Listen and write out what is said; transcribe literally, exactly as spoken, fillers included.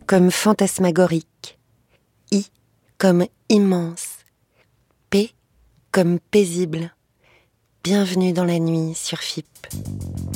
comme fantasmagorique, I comme immense, P comme paisible. Bienvenue dans la nuit sur F I P.